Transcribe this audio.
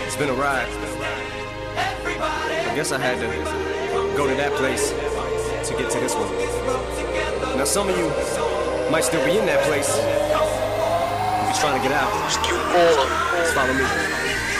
It's been a ride. I guess I had to go to that place to get to this one. Now some of you might still be in that place. You're trying to get out. Just keep going. Just follow me.